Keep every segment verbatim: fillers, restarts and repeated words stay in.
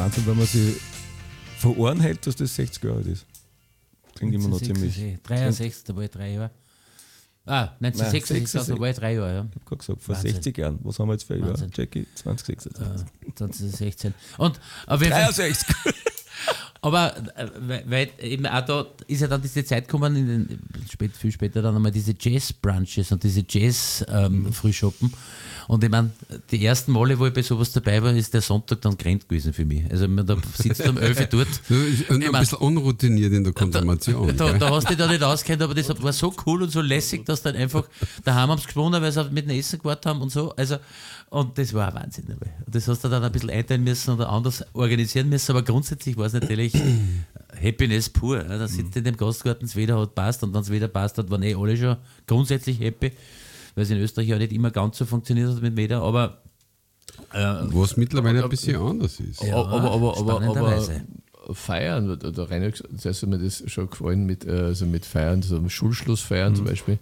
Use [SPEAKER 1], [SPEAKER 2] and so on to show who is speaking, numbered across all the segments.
[SPEAKER 1] Wahnsinn, wenn man sich vor Ohren hält, dass das sechzig Jahre alt ist. Klingt immer noch ziemlich.
[SPEAKER 2] dreiundsechzig, da war ich drei Jahre. Ah, neunzehnhundertsechsundsechzig, da war ich drei Jahre. Ja.
[SPEAKER 1] Ich habe gerade gesagt, vor Wahnsinn. sechzig Jahren. Was haben wir jetzt für ein Jahr, Jackie? zwanzig sechsundzwanzig.
[SPEAKER 2] Uh, zwanzig sechzehn. Und auf jeden Fall,
[SPEAKER 1] dreiundsechzig.
[SPEAKER 2] Aber weil, weil eben auch da ist ja dann diese Zeit gekommen, in den, spät, viel später dann einmal diese Jazz-Brunches und diese Jazz-Frühschoppen. Ähm, und ich meine, die ersten Male, wo ich bei sowas dabei war, ist der Sonntag dann Grenz gewesen für mich. Also man da sitzt um elf Uhr dort.
[SPEAKER 3] Ja, ich, ein ich mein, bisschen unroutiniert in der Konsumation.
[SPEAKER 2] Da, da, da hast du dich da nicht auskennt, aber das war so cool und so lässig, dass dann einfach daheim haben sie gewonnen, weil sie mit dem Essen gewartet haben und so. Also, und das war ein Wahnsinn dabei. Das hast du dann ein bisschen einteilen müssen oder anders organisieren müssen, aber grundsätzlich war es natürlich Happiness pur. Da sitzt in dem Gastgarten, es weder hat passt und dann es wieder passt hat, waren eh alle schon grundsätzlich happy, weil es in Österreich ja nicht immer ganz so funktioniert hat mit Meda, aber
[SPEAKER 3] äh, was mittlerweile aber, ein bisschen anders ist.
[SPEAKER 4] Ja, aber, aber, aber, aber Feiern, da rein, das heißt, mir das schon gefallen mit, also mit Feiern, so Schulschlussfeiern mhm. zum Beispiel.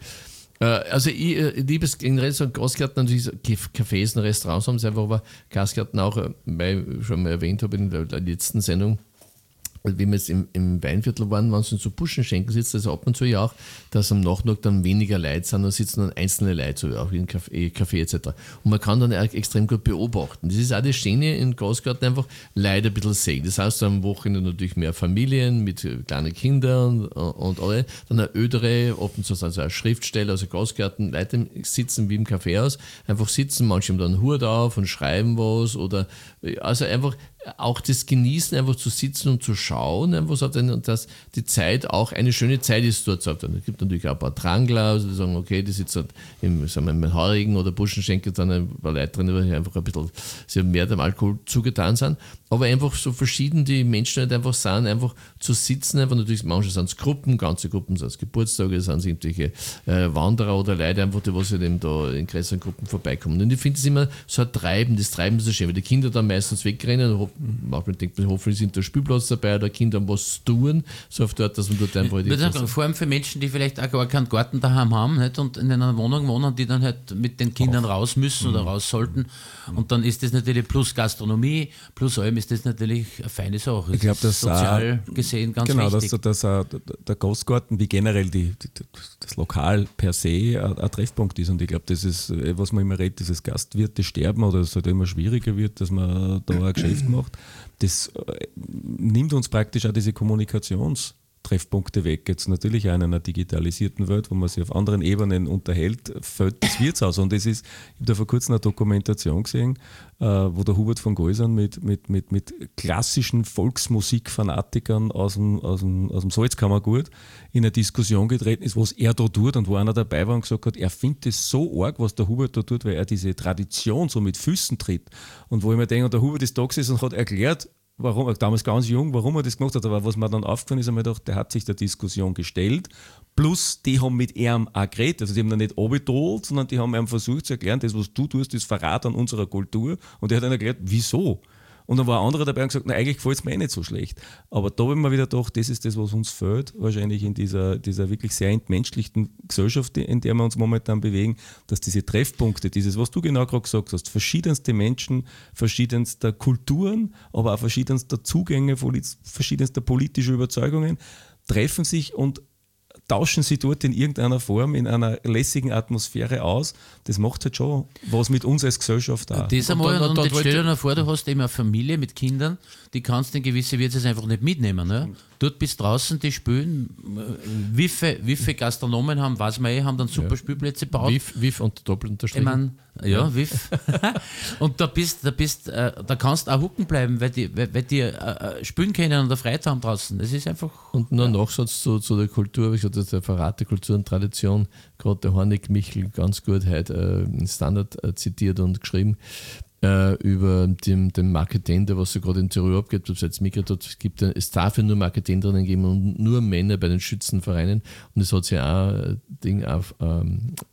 [SPEAKER 4] Also ich, ich liebe es generell so Gastgärten, natürlich Cafés und Restaurants haben es einfach, aber Gastgärten auch, weil ich schon mal erwähnt habe in der letzten Sendung, wie wir jetzt im, im Weinviertel waren, wenn sie so Buschenschenken sitzen, also ab und zu ja auch, dass am Nachmittag dann weniger Leute sind, da sitzen dann einzelne Leute, so auch in Café, Café et cetera. Und man kann dann auch extrem gut beobachten. Das ist auch das Schöne in Gastgarten einfach leider ein bisschen sehen. Das heißt, am Wochenende natürlich mehr Familien mit kleinen Kindern und alle, dann eine ödere, ab und zu sind so auch Schriftsteller, also Gastgarten, Leute sitzen wie im Kaffeehaus, einfach sitzen, manche haben dann einen Hut auf und schreiben was oder, also einfach auch das Genießen, einfach zu sitzen und zu schauen, einfach so, dass die Zeit auch eine schöne Zeit ist dort. Es gibt natürlich auch ein paar Trangler, also die sagen, okay, die sitzen im, sagen wir, im Haarigen oder Buschenschenkel, dann ein paar Leute drin, die einfach ein bisschen sie mehr dem Alkohol zugetan sind. Aber einfach so verschieden die Menschen halt einfach sind, einfach zu sitzen, einfach natürlich, manche sind es Gruppen, ganze Gruppen sind es Geburtstage, sind es irgendwelche äh, Wanderer oder Leute einfach, die was halt eben da in größeren Gruppen vorbeikommen. Und ich finde es immer so ein Treiben, das Treiben ist so schön, weil die Kinder dann meistens wegrennen, manchmal denkt man, hoffentlich sind da Spielplatz dabei oder Kinder was tun, so auf dort, dass man dort einfach...
[SPEAKER 2] Ich sagen, vor allem für Menschen, die vielleicht auch gar keinen Garten daheim haben nicht, und in einer Wohnung wohnen, die dann halt mit den Kindern Auch. raus müssen mhm. oder raus sollten, und dann ist das natürlich plus Gastronomie, plus allem ist das natürlich eine feine Sache.
[SPEAKER 1] Ich glaube, dass
[SPEAKER 2] sozial auch, gesehen ganz
[SPEAKER 1] genau,
[SPEAKER 2] wichtig.
[SPEAKER 1] Genau, dass, dass uh, der Gastgarten wie generell die, die, das Lokal per se ein, ein Treffpunkt ist, und ich glaube, das ist, was man immer redet, dieses Gastwirte sterben oder es halt immer schwieriger wird, dass man da ein Geschäft macht. Das äh, nimmt uns praktisch auch diese Kommunikationstreffpunkte weg. Jetzt natürlich auch in einer digitalisierten Welt, wo man sich auf anderen Ebenen unterhält, fällt das Wirtshaus. Und das ist, ich habe da vor kurzem eine Dokumentation gesehen, äh, wo der Hubert von Geusern mit, mit, mit, mit klassischen Volksmusikfanatikern aus dem, aus dem, aus dem Salzkammergut in eine Diskussion getreten ist, was er da tut, und wo einer dabei war und gesagt hat, er findet es so arg, was der Hubert da tut, weil er diese Tradition so mit Füßen tritt. Und wo ich mir denke, und der Hubert ist da gesessen und hat erklärt, warum, damals ganz jung, warum er das gemacht hat, aber was mir dann aufgefallen ist, habe ich gedacht, der hat sich der Diskussion gestellt, plus die haben mit ihm auch geredet, also die haben ihn nicht abgedroht, sondern die haben ihm versucht zu erklären, das, was du tust, ist Verrat an unserer Kultur, und er hat dann erklärt, wieso? Und dann war ein anderer dabei und gesagt, na, eigentlich gefällt es mir eh nicht so schlecht. Aber da habe ich mir wieder gedacht, das ist das, was uns fehlt, wahrscheinlich in dieser, dieser wirklich sehr entmenschlichten Gesellschaft, in der wir uns momentan bewegen, dass diese Treffpunkte, dieses, was du genau gerade gesagt hast, verschiedenste Menschen, verschiedenster Kulturen, aber auch verschiedenster Zugänge, verschiedenster politischer Überzeugungen, treffen sich und tauschen sie dort in irgendeiner Form, in einer lässigen Atmosphäre aus. Das macht halt schon was mit uns als Gesellschaft auch.
[SPEAKER 2] Das einmal, und, und, und jetzt stell dir vor, du hast eben eine Familie mit Kindern, die kannst du in gewisse Wirtshaus einfach nicht mitnehmen. Ne? Dort bis draußen, die spielen, wie viele, wie viele Gastronomen haben, weiß man eh, haben dann super ja. Spielplätze gebaut.
[SPEAKER 4] W I F, W I F und doppelt unterstrichen.
[SPEAKER 2] Ich mein, ja, ja. W I F. Und da bist, da bist, äh, da kannst du auch hucken bleiben, weil die, weil, weil die äh, spielen können und Freude haben draußen. Das ist einfach...
[SPEAKER 4] Und nur ein ja. Nachsatz zu, zu der Kultur, ich hatte der Verrat der Kultur und Tradition, gerade der Hornig Michel ganz gut heute äh, in Standard äh, zitiert und geschrieben, äh, über den, den Marketing, der was so gerade in Tirol abgeht, ob es jetzt mitgekriegt hat, es gibt, es darf ja nur Marketing drinnen geben und nur Männer bei den Schützenvereinen, und es hat sich auch ein Ding auf, ähm,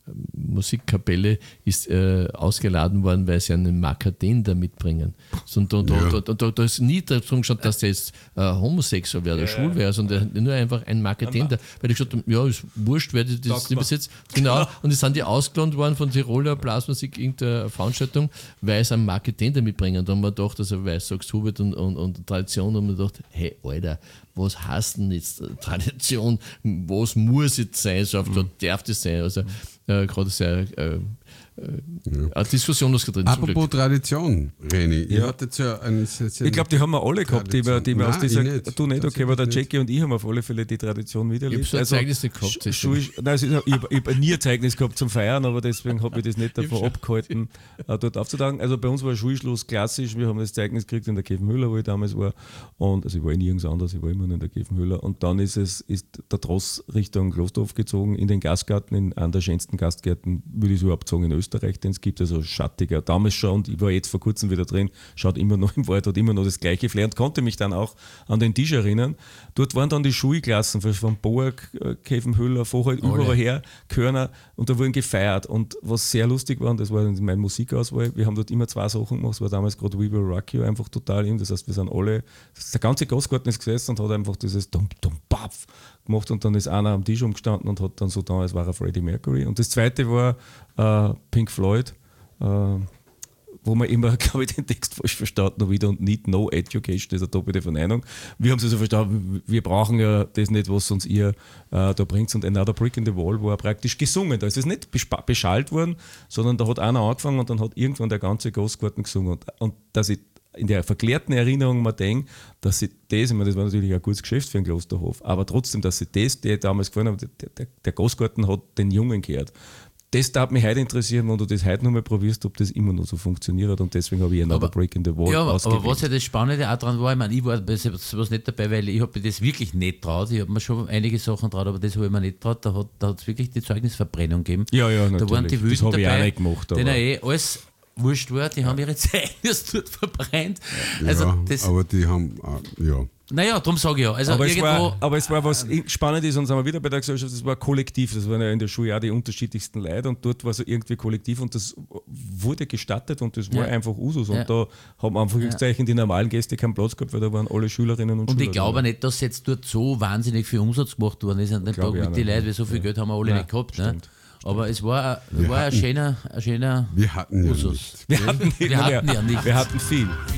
[SPEAKER 4] Musikkapelle ist äh, ausgeladen worden, weil sie einen Makadender mitbringen. Und da, da, da, da, da ist nie darum geschaut, dass der jetzt äh, homosexuell wäre oder ja, schwul wäre, sondern nur einfach ein Makadender. Weil ich gesagt habe, ja, ist wurscht, wer das nicht besetzt. Genau, und es sind die ausgelohnt worden von Tiroler Blasmusik, irgendeiner Veranstaltung, weil sie einen Makadender mitbringen. Und da haben wir gedacht, also, weil du sagst Hubert und, und, und Tradition, und wir gedacht, hey, Alter, was heißt denn jetzt Tradition? Was muss jetzt sein? So auf mhm. darf das sein? Also, äh, gerade sehr äh, ja. eine Diskussion, was drin ist.
[SPEAKER 3] Apropos Tradition, René, ja. ihr hattet ja ein,
[SPEAKER 1] ich glaube, die haben wir alle gehabt, die wir, die wir aus dieser, nicht. du nicht, okay, aber der Jackie und ich haben auf alle Fälle die Tradition wiederlebt.
[SPEAKER 4] Ich habe so ein Zeugnis nicht gehabt.
[SPEAKER 1] Sch- Sch- nein, ist, ich habe hab nie ein Zeugnis gehabt zum Feiern, aber deswegen habe ich das nicht davon abgehalten, äh, dort aufzutragen. Also bei uns war Schulschluss klassisch, wir haben das Zeugnis gekriegt in der Käfenhöhler, wo ich damals war, und also ich war eh nirgends anders, ich war immer nur in der Käfenhöhler, und dann ist es ist der Tross Richtung Klosterhof gezogen, in den Gastgarten, in einer der schönsten Gastgärten, würde ich so überhaupt sagen, in Österreich, den es gibt, also schattiger, damals schon, und ich war jetzt vor kurzem wieder drin, schaut immer noch im Wald, hat immer noch das gleiche Flair, und konnte mich dann auch an den Tisch erinnern. Dort waren dann die Schulklassen von Boag, Käfenhöhler, vorher überall her, Körner, und da wurden gefeiert, und was sehr lustig war, und das war meine Musikauswahl, wir haben dort immer zwei Sachen gemacht, es war damals gerade We Will Rock You einfach total in, das heißt, wir sind alle, der ganze Gastgarten ist gesessen und hat einfach dieses Dum Dum Paff gemacht, und dann ist einer am Tisch umgestanden und hat dann so da, als war er Freddie Mercury. Und das zweite war äh, Pink Floyd, äh, wo man immer, glaube ich, den Text falsch verstanden hat wieder, und Need No Education, das ist eine doppelte Verneinung. Wir haben es also verstanden, wir brauchen ja das nicht, was uns ihr äh, da bringt, und Another Brick in the Wall war praktisch gesungen. Da ist es nicht beschallt worden, sondern da hat einer angefangen und dann hat irgendwann der ganze Gastgarten gesungen. Und, und dass ich in der verklärten Erinnerung mal denke, dass sie das, ich meine, das war natürlich ein gutes Geschäft für einen Klosterhof, aber trotzdem, dass sie das, der damals gefallen hat, der, der, der Gastgarten hat den Jungen gehört. Das darf mich heute interessieren, wenn du das heute nochmal probierst, ob das immer noch so funktioniert, und deswegen habe ich Another Break in the Wall
[SPEAKER 2] ja,
[SPEAKER 1] ausgewählt.
[SPEAKER 2] Aber was ja das Spannende auch dran war, ich meine, ich war bei sowas nicht dabei, weil ich habe mir das wirklich nicht traut. Ich habe mir schon einige Sachen traut, aber das habe ich mir nicht traut. Da hat es da wirklich die Zeugnisverbrennung gegeben.
[SPEAKER 1] Ja, ja, natürlich.
[SPEAKER 2] Da waren die Wüsten
[SPEAKER 1] das habe ich
[SPEAKER 2] dabei,
[SPEAKER 1] auch nicht gemacht.
[SPEAKER 2] denen eh alles wurscht war, die ja. haben ihre Zeugnis dort verbrennt. Also
[SPEAKER 3] ja,
[SPEAKER 2] das,
[SPEAKER 3] aber die haben, ja.
[SPEAKER 2] Naja, darum sage ich ja. Also
[SPEAKER 1] aber, es
[SPEAKER 2] irgendwo,
[SPEAKER 1] war, aber es war was spannend ist, und sind wir wieder bei der Gesellschaft, es war kollektiv, das waren ja in der Schule auch die unterschiedlichsten Leute, und dort war es irgendwie kollektiv, und das wurde gestattet, und das war ja. einfach Usus, und ja. da haben Anführungszeichen ja. die normalen Gäste keinen Platz gehabt, weil da waren alle Schülerinnen und, und Schüler. Und
[SPEAKER 2] ich glaube nicht, dass jetzt dort so wahnsinnig viel Umsatz gemacht worden ist an dem Tag mit den Leuten, weil so viel ja. Geld haben wir alle ja. nicht gehabt. Ne? Aber es war, war hatten, ein schöner, ein schöner
[SPEAKER 3] wir hatten ja
[SPEAKER 2] Usus.
[SPEAKER 3] nicht.
[SPEAKER 1] Wir hatten, wir hatten ja nicht. Wir hatten viel.